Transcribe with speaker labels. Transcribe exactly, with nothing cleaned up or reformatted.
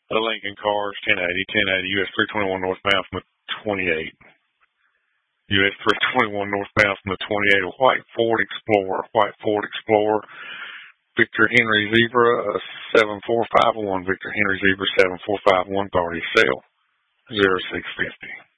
Speaker 1: A Lincoln Cars, ten eighty, ten eighty, U S three twenty-one northbound from the twenty-eight. U S three twenty-one northbound from the twenty-eight, a white Ford Explorer, white Ford Explorer, Victor Henry Zebra, uh, seven four five one, Victor Henry Zebra, seven four five one, authority sale, zero six fifty.